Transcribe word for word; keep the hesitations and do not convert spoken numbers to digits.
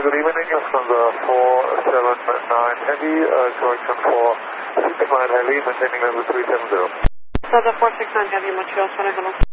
good evening. You're from the four seven nine Heavy, uh, correction for six nine Heavy, maintaining level three seven zero. So the four six nine Heavy, Montreal, Toronto.